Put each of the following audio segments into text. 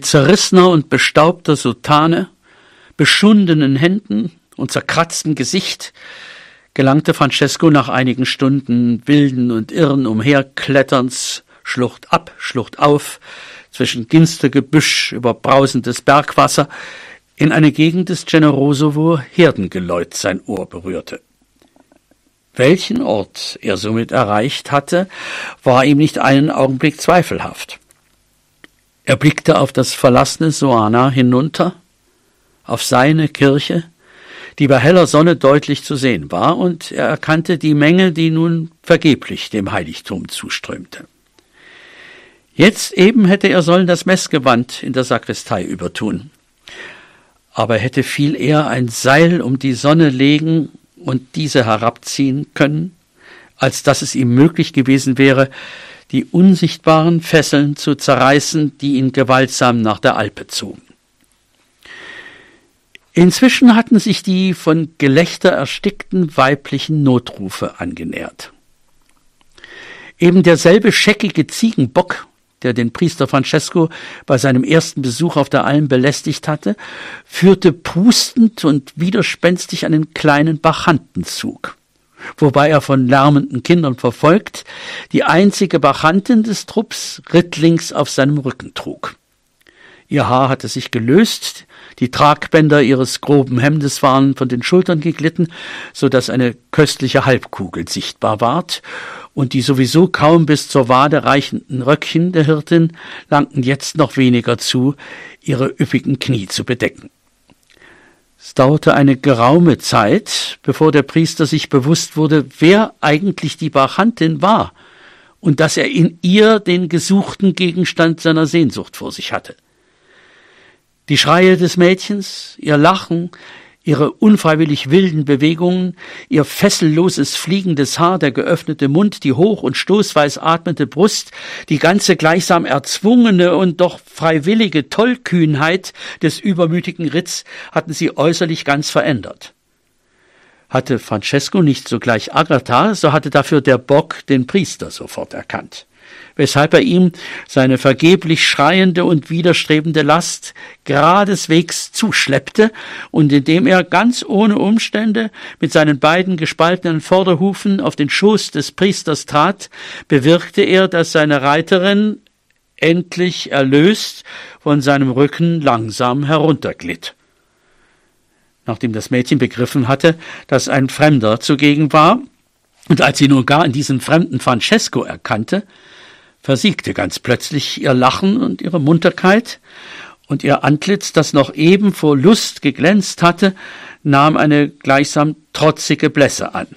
Mit zerrissener und bestaubter Soutane, beschundenen Händen und zerkratztem Gesicht gelangte Francesco nach einigen Stunden wilden und irren Umherkletterns, Schlucht ab, Schlucht auf, zwischen Ginstergebüsch über brausendes Bergwasser, in eine Gegend des Generoso, wo Herdengeläut sein Ohr berührte. Welchen Ort er somit erreicht hatte, war ihm nicht einen Augenblick zweifelhaft. Er blickte auf das verlassene Soana hinunter, auf seine Kirche, die bei heller Sonne deutlich zu sehen war, und er erkannte die Menge, die nun vergeblich dem Heiligtum zuströmte. Jetzt eben hätte er sollen das Messgewand in der Sakristei übertun, aber er hätte viel eher ein Seil um die Sonne legen und diese herabziehen können, als dass es ihm möglich gewesen wäre, die unsichtbaren Fesseln zu zerreißen, die ihn gewaltsam nach der Alpe zogen. Inzwischen hatten sich die von Gelächter erstickten weiblichen Notrufe angenähert. Eben derselbe scheckige Ziegenbock, der den Priester Francesco bei seinem ersten Besuch auf der Alm belästigt hatte, führte prustend und widerspenstig einen kleinen Bachantenzug, wobei er von lärmenden Kindern verfolgt die einzige Bachantin des Trupps rittlings auf seinem Rücken trug. Ihr Haar hatte sich gelöst, die Tragbänder ihres groben Hemdes waren von den Schultern geglitten, so dass eine köstliche Halbkugel sichtbar ward, und die sowieso kaum bis zur Wade reichenden Röckchen der Hirtin langten jetzt noch weniger zu, ihre üppigen Knie zu bedecken. Es dauerte eine geraume Zeit, bevor der Priester sich bewusst wurde, wer eigentlich die Bachantin war und dass er in ihr den gesuchten Gegenstand seiner Sehnsucht vor sich hatte. Die Schreie des Mädchens, ihr Lachen, ihre unfreiwillig wilden Bewegungen, ihr fesselloses fliegendes Haar, der geöffnete Mund, die hoch und stoßweis atmende Brust, die ganze gleichsam erzwungene und doch freiwillige Tollkühnheit des übermütigen Ritz hatten sie äußerlich ganz verändert. Hatte Francesco nicht sogleich Agatha, so hatte dafür der Bock den Priester sofort erkannt, weshalb er ihm seine vergeblich schreiende und widerstrebende Last geradeswegs zuschleppte und indem er ganz ohne Umstände mit seinen beiden gespaltenen Vorderhufen auf den Schoß des Priesters trat, bewirkte er, dass seine Reiterin endlich erlöst von seinem Rücken langsam herunterglitt. Nachdem das Mädchen begriffen hatte, dass ein Fremder zugegen war, und als sie nun gar in diesem fremden Francesco erkannte, versiegte ganz plötzlich ihr Lachen und ihre Munterkeit, und ihr Antlitz, das noch eben vor Lust geglänzt hatte, nahm eine gleichsam trotzige Blässe an.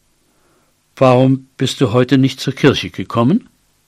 »Warum bist du heute nicht zur Kirche gekommen?«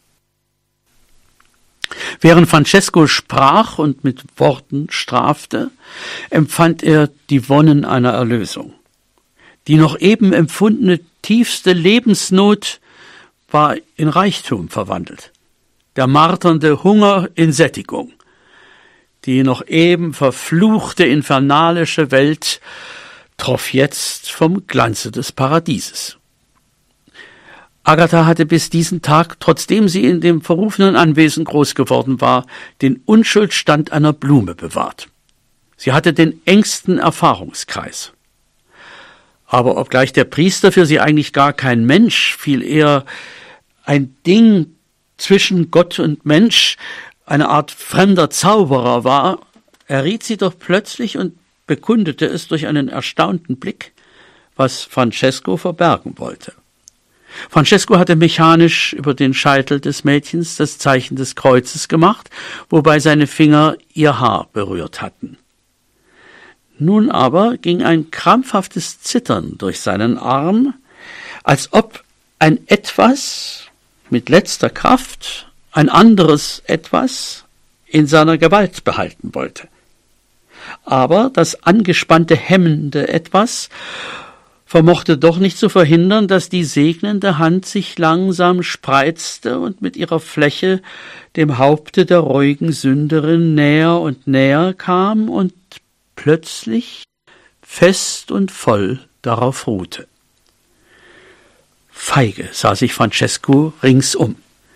Während Francesco sprach und mit Worten strafte, empfand er die Wonnen einer Erlösung. Die noch eben empfundene tiefste Lebensnot war in Reichtum verwandelt, der marternde Hunger in Sättigung. Die noch eben verfluchte infernalische Welt troff jetzt vom Glanze des Paradieses. Agatha hatte bis diesen Tag, trotzdem sie in dem verrufenen Anwesen groß geworden war, den Unschuldstand einer Blume bewahrt. Sie hatte den engsten Erfahrungskreis. Aber obgleich der Priester für sie eigentlich gar kein Mensch, viel eher ein Ding zwischen Gott und Mensch, eine Art fremder Zauberer war, erriet sie doch plötzlich und bekundete es durch einen erstaunten Blick, was Francesco verbergen wollte. Francesco hatte mechanisch über den Scheitel des Mädchens das Zeichen des Kreuzes gemacht, wobei seine Finger ihr Haar berührt hatten. Nun aber ging ein krampfhaftes Zittern durch seinen Arm, als ob ein Etwas mit letzter Kraft ein anderes Etwas in seiner Gewalt behalten wollte. Aber das angespannte, hemmende Etwas vermochte doch nicht zu verhindern, dass die segnende Hand sich langsam spreizte und mit ihrer Fläche dem Haupte der reuigen Sünderin näher und näher kam und plötzlich fest und voll darauf ruhte. Feige sah sich Francesco ringsum.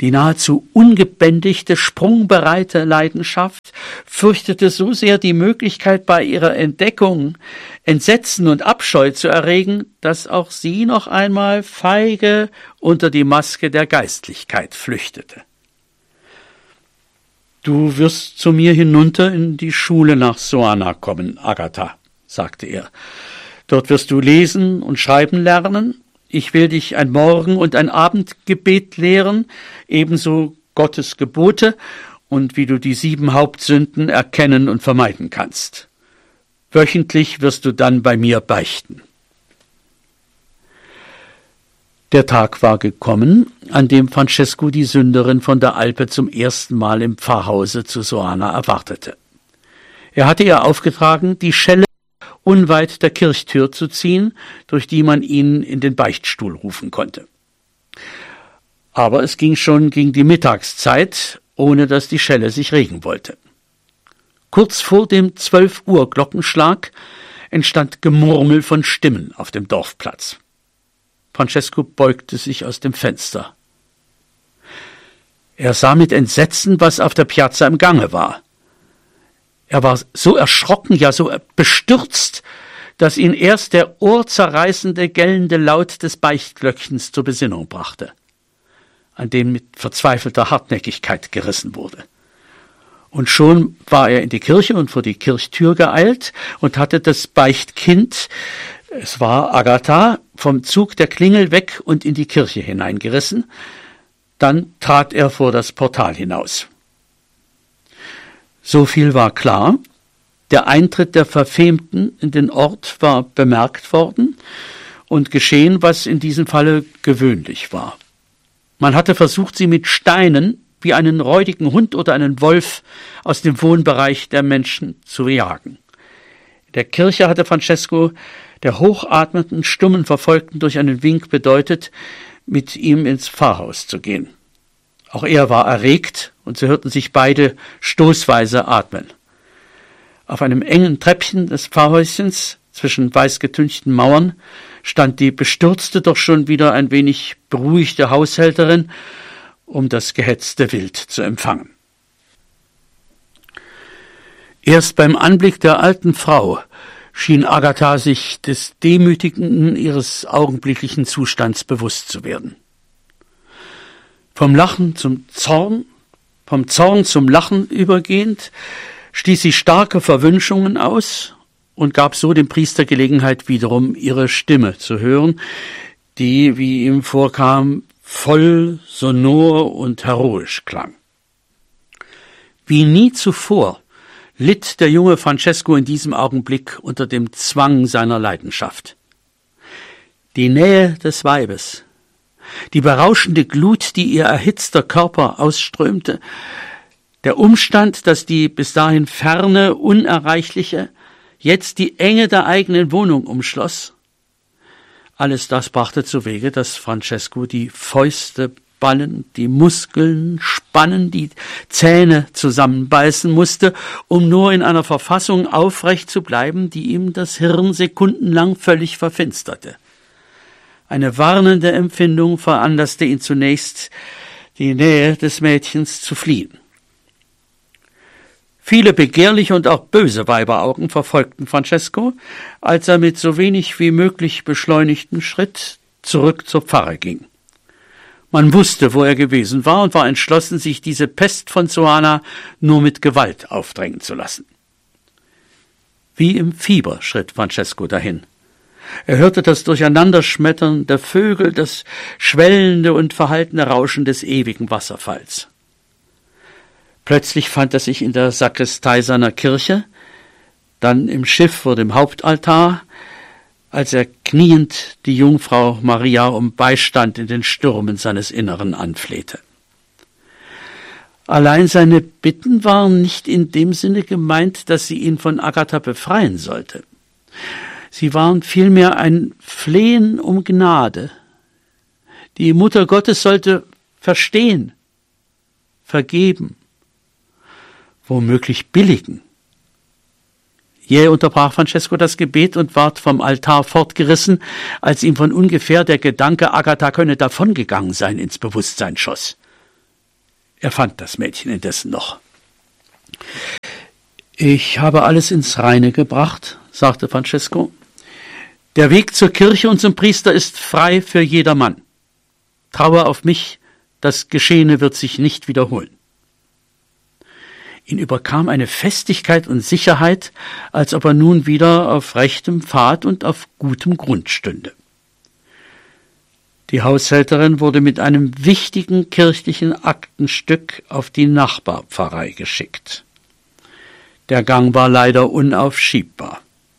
Die nahezu ungebändigte, sprungbereite Leidenschaft fürchtete so sehr die Möglichkeit, bei ihrer Entdeckung Entsetzen und Abscheu zu erregen, dass auch sie noch einmal feige unter die Maske der Geistlichkeit flüchtete. »Du wirst zu mir hinunter in die Schule nach Soana kommen, Agatha«, sagte er. »Dort wirst du lesen und schreiben lernen. Ich will dich ein Morgen- und ein Abendgebet lehren, ebenso Gottes Gebote und wie du die 7 Hauptsünden erkennen und vermeiden kannst. Wöchentlich wirst du dann bei mir beichten.« Der Tag war gekommen, an dem Francesco die Sünderin von der Alpe zum ersten Mal im Pfarrhause zu Soana erwartete. Er hatte ihr aufgetragen, die Schelle unweit der Kirchtür zu ziehen, durch die man ihn in den Beichtstuhl rufen konnte. Aber es ging schon gegen die Mittagszeit, ohne dass die Schelle sich regen wollte. Kurz vor dem 12 Uhr Glockenschlag entstand Gemurmel von Stimmen auf dem Dorfplatz. Francesco beugte sich aus dem Fenster. Er sah mit Entsetzen, was auf der Piazza im Gange war. Er war so erschrocken, ja so bestürzt, dass ihn erst der ohrzerreißende, gellende Laut des Beichtglöckchens zur Besinnung brachte, an dem mit verzweifelter Hartnäckigkeit gerissen wurde. Und schon war er in die Kirche und vor die Kirchtür geeilt und hatte das Beichtkind, es war Agatha, vom Zug der Klingel weg und in die Kirche hineingerissen. Dann trat er vor das Portal hinaus. So viel war klar, der Eintritt der Verfemten in den Ort war bemerkt worden und geschehen, was in diesem Falle gewöhnlich war. Man hatte versucht, sie mit Steinen wie einen räudigen Hund oder einen Wolf aus dem Wohnbereich der Menschen zu jagen. In der Kirche hatte Francesco der hochatmenden, stummen Verfolgten durch einen Wink bedeutet, mit ihm ins Pfarrhaus zu gehen. Auch er war erregt, und sie hörten sich beide stoßweise atmen. Auf einem engen Treppchen des Pfarrhäuschens, zwischen weißgetünchten Mauern, stand die bestürzte, doch schon wieder ein wenig beruhigte Haushälterin, um das gehetzte Wild zu empfangen. Erst beim Anblick der alten Frau schien Agatha sich des Demütigenden ihres augenblicklichen Zustands bewusst zu werden. Vom Lachen zum Zorn, vom Zorn zum Lachen übergehend, stieß sie starke Verwünschungen aus und gab so dem Priester Gelegenheit, wiederum ihre Stimme zu hören, die, wie ihm vorkam, voll, sonor und heroisch klang. Wie nie zuvor litt der junge Francesco in diesem Augenblick unter dem Zwang seiner Leidenschaft. Die Nähe des Weibes, die berauschende Glut, die ihr erhitzter Körper ausströmte, der Umstand, dass die bis dahin ferne, unerreichliche, jetzt die Enge der eigenen Wohnung umschloss, alles das brachte zuwege, dass Francesco die Fäuste ballen, die Muskeln spannen, die Zähne zusammenbeißen musste, um nur in einer Verfassung aufrecht zu bleiben, die ihm das Hirn sekundenlang völlig verfinsterte. Eine warnende Empfindung veranlasste ihn zunächst, die Nähe des Mädchens zu fliehen. Viele begehrliche und auch böse Weiberaugen verfolgten Francesco, als er mit so wenig wie möglich beschleunigtem Schritt zurück zur Pfarre ging. Man wusste, wo er gewesen war und war entschlossen, sich diese Pest von Soana nur mit Gewalt aufdrängen zu lassen. Wie im Fieber schritt Francesco dahin. Er hörte das Durcheinanderschmettern der Vögel, das schwellende und verhaltene Rauschen des ewigen Wasserfalls. Plötzlich fand er sich in der Sakristei seiner Kirche, dann im Schiff vor dem Hauptaltar, als er kniend die Jungfrau Maria um Beistand in den Stürmen seines Inneren anflehte. Allein seine Bitten waren nicht in dem Sinne gemeint, dass sie ihn von Agatha befreien sollte. Sie waren vielmehr ein Flehen um Gnade. Die Mutter Gottes sollte verstehen, vergeben, womöglich billigen. Jäh unterbrach Francesco das Gebet und ward vom Altar fortgerissen, als ihm von ungefähr der Gedanke, Agatha könne davongegangen sein, ins Bewusstsein schoss. Er fand das Mädchen indessen noch. »Ich habe alles ins Reine gebracht«, sagte Francesco. »Der Weg zur Kirche und zum Priester ist frei für jedermann. Traue auf mich, das Geschehene wird sich nicht wiederholen.« Ihn überkam eine Festigkeit und Sicherheit, als ob er nun wieder auf rechtem Pfad und auf gutem Grund stünde. Die Haushälterin wurde mit einem wichtigen kirchlichen Aktenstück auf die Nachbarpfarrei geschickt. Der Gang war leider unaufschiebbar.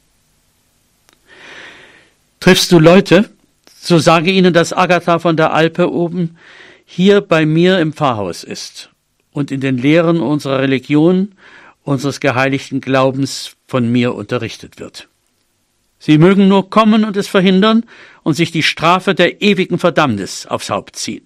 »Triffst du Leute, so sage ihnen, dass Agatha von der Alpe oben hier bei mir im Pfarrhaus ist und in den Lehren unserer Religion, unseres geheiligten Glaubens von mir unterrichtet wird. Sie mögen nur kommen und es verhindern und sich die Strafe der ewigen Verdammnis aufs Haupt ziehen.«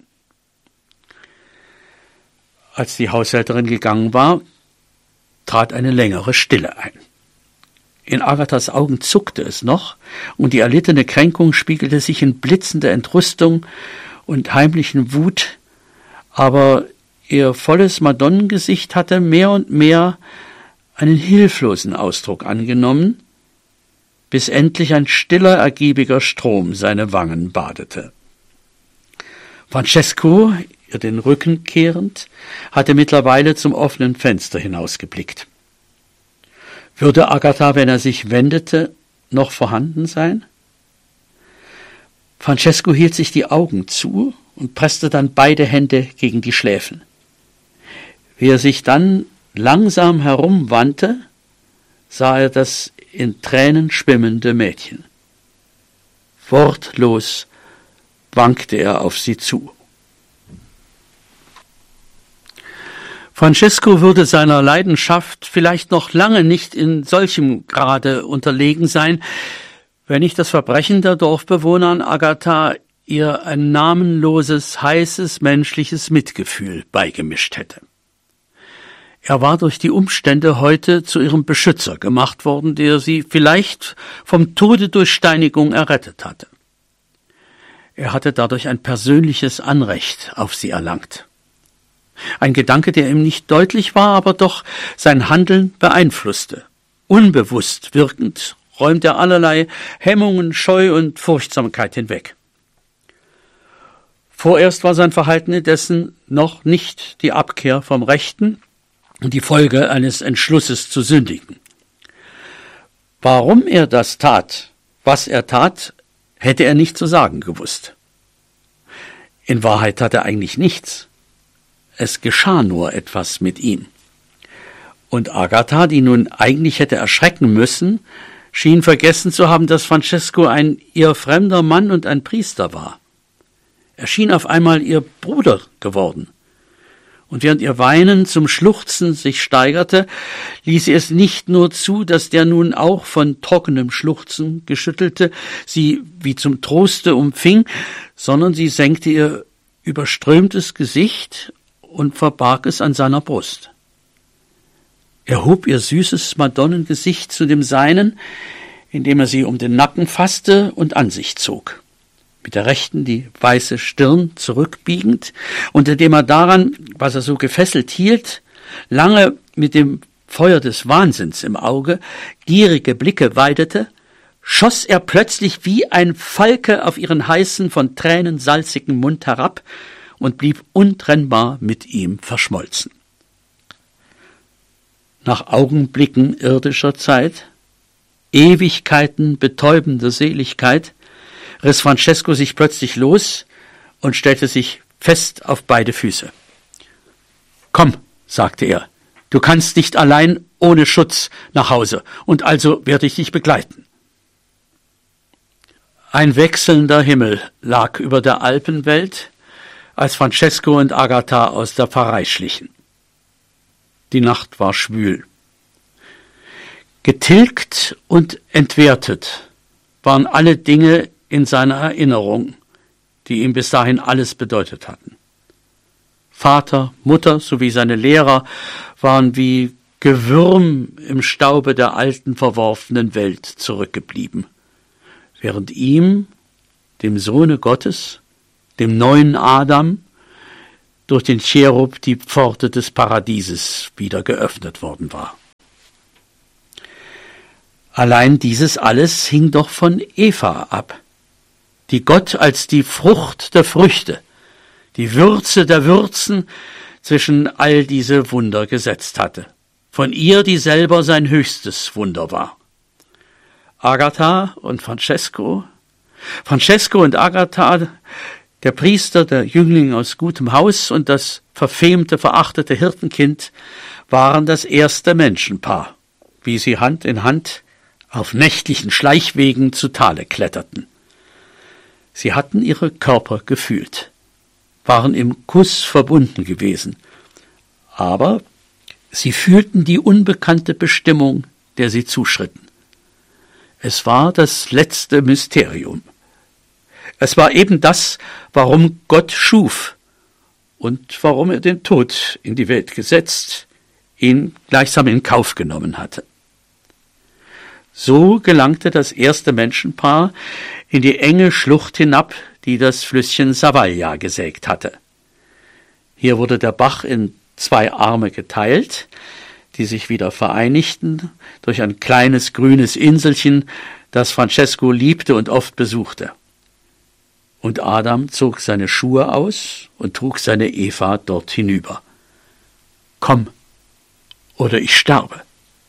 Als die Haushälterin gegangen war, trat eine längere Stille ein. In Agathas Augen zuckte es noch, und die erlittene Kränkung spiegelte sich in blitzender Entrüstung und heimlichen Wut, aber ihr volles Madonnengesicht hatte mehr und mehr einen hilflosen Ausdruck angenommen, bis endlich ein stiller, ergiebiger Strom seine Wangen badete. Francesco, ihr den Rücken kehrend, hatte mittlerweile zum offenen Fenster hinausgeblickt. Würde Agatha, wenn er sich wendete, noch vorhanden sein? Francesco hielt sich die Augen zu und presste dann beide Hände gegen die Schläfen. Wie er sich dann langsam herumwandte, sah er das in Tränen schwimmende Mädchen. Wortlos wankte er auf sie zu. Francesco würde seiner Leidenschaft vielleicht noch lange nicht in solchem Grade unterlegen sein, wenn nicht das Verbrechen der Dorfbewohner an Agatha ihr ein namenloses, heißes, menschliches Mitgefühl beigemischt hätte. Er war durch die Umstände heute zu ihrem Beschützer gemacht worden, der sie vielleicht vom Tode durch Steinigung errettet hatte. Er hatte dadurch ein persönliches Anrecht auf sie erlangt. Ein Gedanke, der ihm nicht deutlich war, aber doch sein Handeln beeinflusste. Unbewusst wirkend räumt er allerlei Hemmungen, Scheu und Furchtsamkeit hinweg. Vorerst war sein Verhalten indessen noch nicht die Abkehr vom Rechten und die Folge eines Entschlusses zu sündigen. Warum er das tat, was er tat, hätte er nicht zu sagen gewusst. In Wahrheit tat er eigentlich nichts. Es geschah nur etwas mit ihm. Und Agatha, die nun eigentlich hätte erschrecken müssen, schien vergessen zu haben, dass Francesco ein ihr fremder Mann und ein Priester war. Er schien auf einmal ihr Bruder geworden. Und während ihr Weinen zum Schluchzen sich steigerte, ließ sie es nicht nur zu, dass der nun auch von trockenem Schluchzen geschüttelte sie wie zum Troste umfing, sondern sie senkte ihr überströmtes Gesicht und verbarg es an seiner Brust. Er hob ihr süßes Madonnengesicht zu dem seinen, indem er sie um den Nacken fasste und an sich zog. Mit der rechten die weiße Stirn zurückbiegend, und indem er daran, was er so gefesselt hielt, lange mit dem Feuer des Wahnsinns im Auge gierige Blicke weidete, schoss er plötzlich wie ein Falke auf ihren heißen, von Tränen salzigen Mund herab und blieb untrennbar mit ihm verschmolzen. Nach Augenblicken irdischer Zeit, Ewigkeiten betäubender Seligkeit, riss Francesco sich plötzlich los und stellte sich fest auf beide Füße. »Komm«, sagte er, »du kannst nicht allein ohne Schutz nach Hause, und also werde ich dich begleiten.« Ein wechselnder Himmel lag über der Alpenwelt, als Francesco und Agatha aus der Pfarrei schlichen. Die Nacht war schwül. Getilgt und entwertet waren alle Dinge in seiner Erinnerung, die ihm bis dahin alles bedeutet hatten. Vater, Mutter sowie seine Lehrer waren wie Gewürm im Staube der alten, verworfenen Welt zurückgeblieben, während ihm, dem Sohne Gottes, dem neuen Adam, durch den Cherub die Pforte des Paradieses wieder geöffnet worden war. Allein dieses alles hing doch von Eva ab, die Gott als die Frucht der Früchte, die Würze der Würzen zwischen all diese Wunder gesetzt hatte. Von ihr, die selber sein höchstes Wunder war. Agatha und Francesco und Agatha, der Priester, der Jüngling aus gutem Haus und das verfemte, verachtete Hirtenkind, waren das erste Menschenpaar, wie sie Hand in Hand auf nächtlichen Schleichwegen zu Tale kletterten. Sie hatten ihre Körper gefühlt, waren im Kuss verbunden gewesen, aber sie fühlten die unbekannte Bestimmung, der sie zuschritten. Es war das letzte Mysterium. Es war eben das, warum Gott schuf und warum er den Tod in die Welt gesetzt, ihn gleichsam in Kauf genommen hatte. So gelangte das erste Menschenpaar in die enge Schlucht hinab, die das Flüsschen Savalia gesägt hatte. Hier wurde der Bach in 2 Arme geteilt, die sich wieder vereinigten durch ein kleines grünes Inselchen, das Francesco liebte und oft besuchte. Und Adam zog seine Schuhe aus und trug seine Eva dort hinüber. Komm, oder ich sterbe.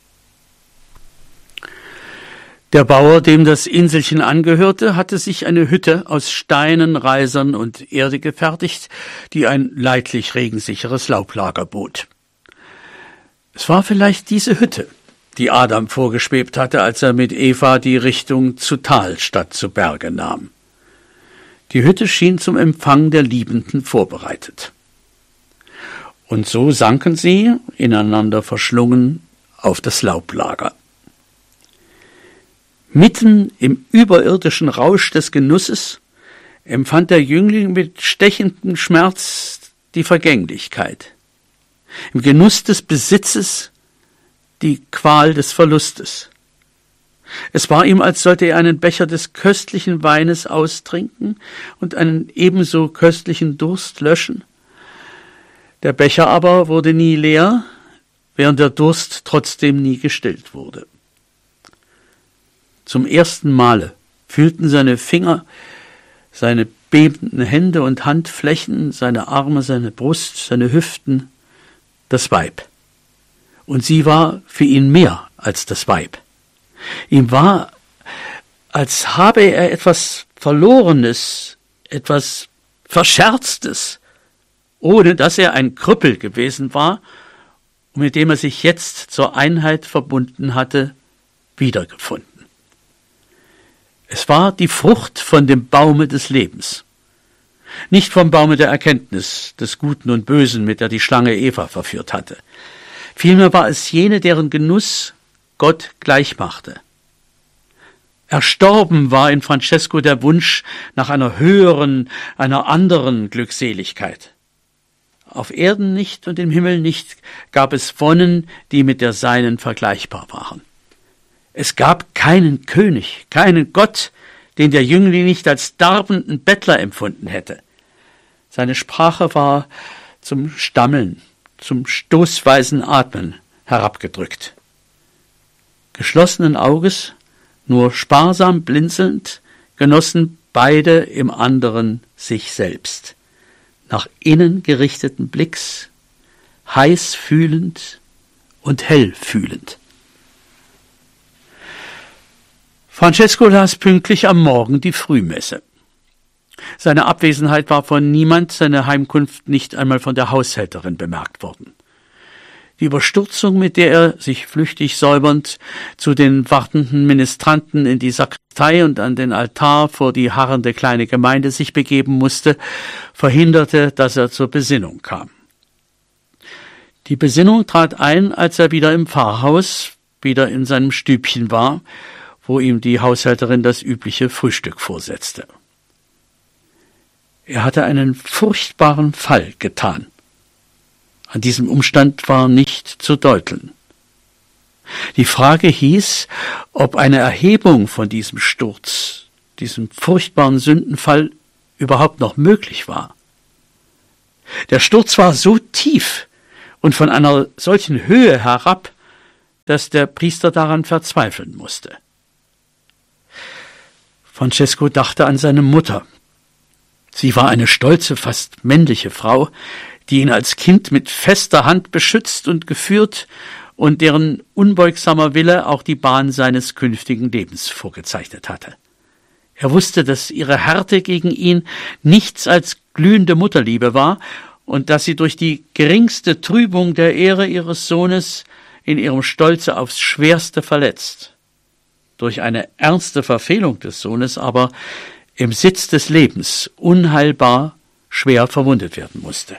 Der Bauer, dem das Inselchen angehörte, hatte sich eine Hütte aus Steinen, Reisern und Erde gefertigt, die ein leidlich regensicheres Laublager bot. Es war vielleicht diese Hütte, die Adam vorgeschwebt hatte, als er mit Eva die Richtung zu Tal statt zu Berge nahm. Die Hütte schien zum Empfang der Liebenden vorbereitet. Und so sanken sie, ineinander verschlungen, auf das Laublager. Mitten im überirdischen Rausch des Genusses empfand der Jüngling mit stechendem Schmerz die Vergänglichkeit. Im Genuss des Besitzes die Qual des Verlustes. Es war ihm, als sollte er einen Becher des köstlichen Weines austrinken und einen ebenso köstlichen Durst löschen. Der Becher aber wurde nie leer, während der Durst trotzdem nie gestillt wurde. Zum ersten Male fühlten seine Finger, seine bebenden Hände und Handflächen, seine Arme, seine Brust, seine Hüften, das Weib. Und sie war für ihn mehr als das Weib. Ihm war, als habe er etwas Verlorenes, etwas Verscherztes, ohne dass er ein Krüppel gewesen war und mit dem er sich jetzt zur Einheit verbunden hatte, wiedergefunden. Es war die Frucht von dem Baume des Lebens. Nicht vom Baume der Erkenntnis des Guten und Bösen, mit der die Schlange Eva verführt hatte. Vielmehr war es jene, deren Genuss Gott gleichmachte. Erstorben war in Francesco der Wunsch nach einer höheren, einer anderen Glückseligkeit. Auf Erden nicht und im Himmel nicht gab es Wonnen, die mit der seinen vergleichbar waren. Es gab keinen König, keinen Gott, den der Jüngling nicht als darbenden Bettler empfunden hätte. Seine Sprache war zum Stammeln, zum stoßweisen Atmen herabgedrückt. Geschlossenen Auges, nur sparsam blinzelnd, genossen beide im anderen sich selbst. Nach innen gerichteten Blicks, heiß fühlend und hell fühlend. Francesco las pünktlich am Morgen die Frühmesse. Seine Abwesenheit war von niemand, seine Heimkunft nicht einmal von der Haushälterin bemerkt worden. Die Überstürzung, mit der er, sich flüchtig säubernd, zu den wartenden Ministranten in die Sakristei und an den Altar vor die harrende kleine Gemeinde sich begeben musste, verhinderte, dass er zur Besinnung kam. Die Besinnung trat ein, als er wieder im Pfarrhaus, wieder in seinem Stübchen war, wo ihm die Haushälterin das übliche Frühstück vorsetzte. Er hatte einen furchtbaren Fall getan. An diesem Umstand war nicht zu deuteln. Die Frage hieß, ob eine Erhebung von diesem Sturz, diesem furchtbaren Sündenfall, überhaupt noch möglich war. Der Sturz war so tief und von einer solchen Höhe herab, dass der Priester daran verzweifeln musste. Francesco dachte an seine Mutter. Sie war eine stolze, fast männliche Frau, die ihn als Kind mit fester Hand beschützt und geführt und deren unbeugsamer Wille auch die Bahn seines künftigen Lebens vorgezeichnet hatte. Er wusste, dass ihre Härte gegen ihn nichts als glühende Mutterliebe war und dass sie durch die geringste Trübung der Ehre ihres Sohnes in ihrem Stolze aufs Schwerste verletzt. Durch eine ernste Verfehlung des Sohnes aber im Sitz des Lebens unheilbar schwer verwundet werden musste.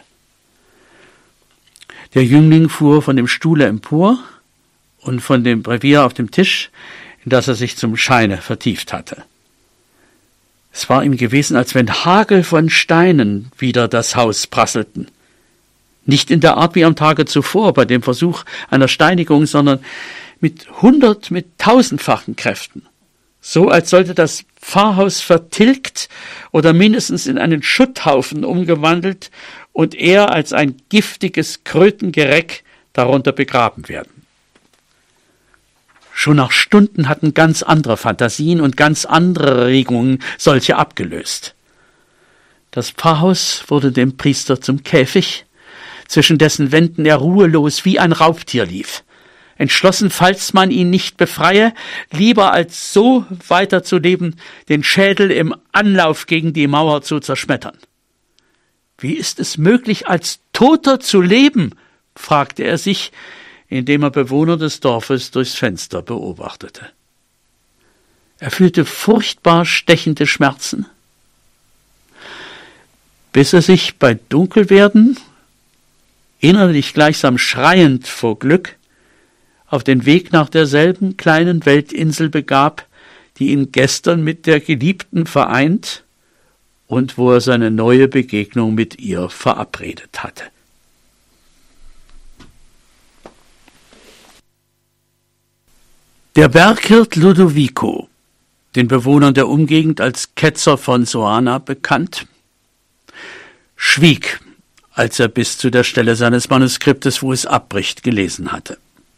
Der Jüngling fuhr von dem Stuhle empor und von dem Brevier auf dem Tisch, in das er sich zum Scheine vertieft hatte. Es war ihm gewesen, als wenn Hagel von Steinen wider das Haus prasselten. Nicht in der Art wie am Tage zuvor bei dem Versuch einer Steinigung, sondern mit 1000-fachen Kräften. So als sollte das Pfarrhaus vertilgt oder mindestens in einen Schutthaufen umgewandelt und er als ein giftiges Krötengereck darunter begraben werden. Schon nach Stunden hatten ganz andere Fantasien und ganz andere Regungen solche abgelöst. Das Pfarrhaus wurde dem Priester zum Käfig, zwischen dessen Wänden er ruhelos wie ein Raubtier lief. Entschlossen, falls man ihn nicht befreie, lieber als so weiterzuleben, den Schädel im Anlauf gegen die Mauer zu zerschmettern. Wie ist es möglich, als Toter zu leben? Fragte er sich, indem er Bewohner des Dorfes durchs Fenster beobachtete. Er fühlte furchtbar stechende Schmerzen, bis er sich bei Dunkelwerden, innerlich gleichsam schreiend vor Glück, auf den Weg nach derselben kleinen Weltinsel begab, die ihn gestern mit der Geliebten vereint und wo er seine neue Begegnung mit ihr verabredet hatte. Der Berghirt Ludovico, den Bewohnern der Umgegend als Ketzer von Soana bekannt, schwieg, als er bis zu der Stelle seines Manuskriptes, wo es abbricht, gelesen hatte.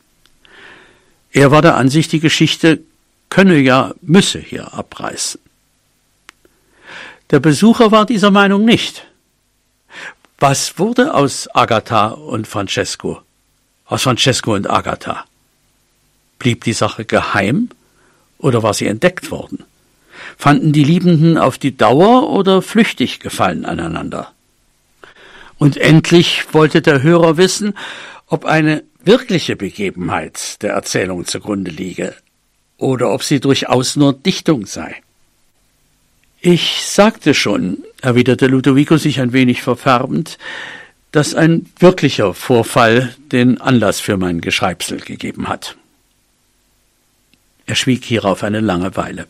Er war der Ansicht, die Geschichte müsse hier abreißen. Der Besucher war dieser Meinung nicht. Was wurde aus Agatha und Francesco? Aus Francesco und Agatha? Blieb die Sache geheim oder war sie entdeckt worden? Fanden die Liebenden auf die Dauer oder flüchtig Gefallen aneinander? Und endlich wollte der Hörer wissen, ob eine wirkliche Begebenheit der Erzählung zugrunde liege oder ob sie durchaus nur Dichtung sei. Ich sagte schon, erwiderte Ludovico sich ein wenig verfärbend, dass ein wirklicher Vorfall den Anlass für mein Geschreibsel gegeben hat. Er schwieg hierauf eine lange Weile.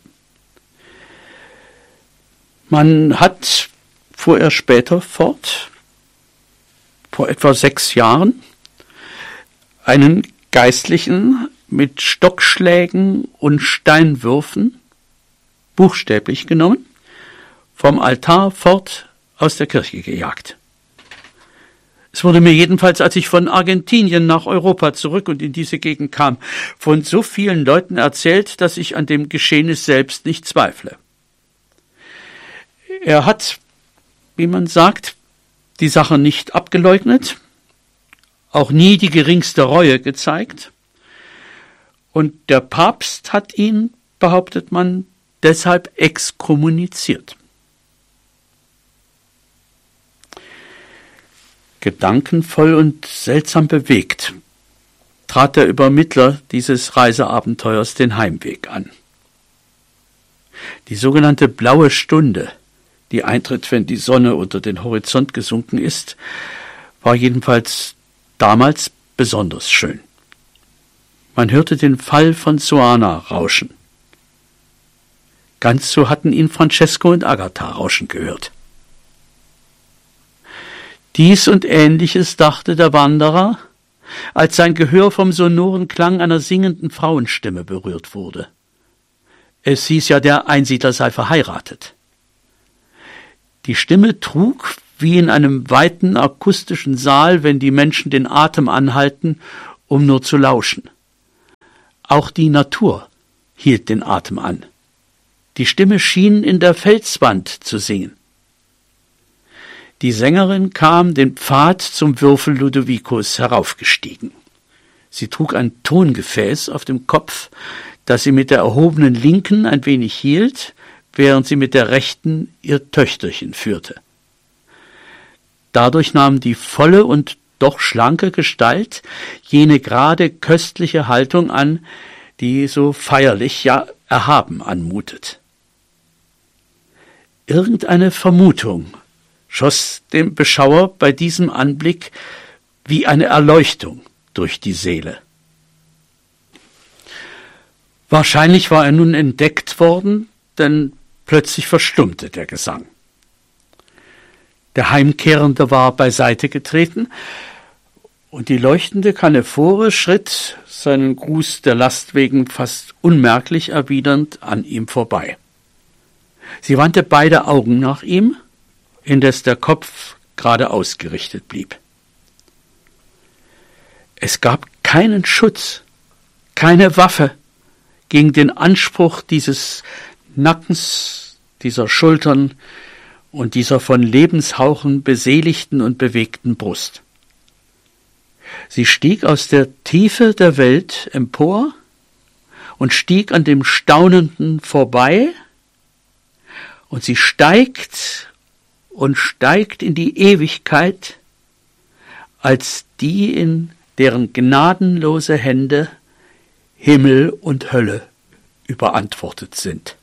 Man hat, fuhr er später fort, vor etwa 6 Jahren, einen Geistlichen mit Stockschlägen und Steinwürfen, buchstäblich genommen, vom Altar fort aus der Kirche gejagt. Es wurde mir jedenfalls, als ich von Argentinien nach Europa zurück und in diese Gegend kam, von so vielen Leuten erzählt, dass ich an dem Geschehnis selbst nicht zweifle. Er hat, wie man sagt, die Sache nicht abgeleugnet, auch nie die geringste Reue gezeigt, und der Papst hat ihn, behauptet man, deshalb exkommuniziert. Gedankenvoll und seltsam bewegt trat der Übermittler dieses Reiseabenteuers den Heimweg an. Die sogenannte blaue Stunde, die eintritt, wenn die Sonne unter den Horizont gesunken ist, war jedenfalls damals besonders schön. Man hörte den Fall von Soana rauschen. Ganz so hatten ihn Francesco und Agatha rauschen gehört. Dies und Ähnliches dachte der Wanderer, als sein Gehör vom sonoren Klang einer singenden Frauenstimme berührt wurde. Es hieß ja, der Einsiedler sei verheiratet. Die Stimme trug, wie in einem weiten akustischen Saal, wenn die Menschen den Atem anhalten, um nur zu lauschen. Auch die Natur hielt den Atem an. Die Stimme schien in der Felswand zu singen. Die Sängerin kam den Pfad zum Würfel Ludovicos heraufgestiegen. Sie trug ein Tongefäß auf dem Kopf, das sie mit der erhobenen Linken ein wenig hielt, während sie mit der Rechten ihr Töchterchen führte. Dadurch nahm die volle und doch schlanke Gestalt jene gerade köstliche Haltung an, die so feierlich, ja erhaben anmutet. Irgendeine Vermutung schoss dem Beschauer bei diesem Anblick wie eine Erleuchtung durch die Seele. Wahrscheinlich war er nun entdeckt worden, denn plötzlich verstummte der Gesang. Der Heimkehrende war beiseite getreten, und die leuchtende Kanephore schritt, seinen Gruß der Last wegen fast unmerklich erwidernd, an ihm vorbei. Sie wandte beide Augen nach ihm, indes der Kopf gerade ausgerichtet blieb. Es gab keinen Schutz, keine Waffe gegen den Anspruch dieses Nackens, dieser Schultern und dieser von Lebenshauchen beseligten und bewegten Brust. Sie stieg aus der Tiefe der Welt empor und stieg an dem Staunenden vorbei, und sie steigt und steigt in die Ewigkeit als die, in deren gnadenlose Hände Himmel und Hölle überantwortet sind.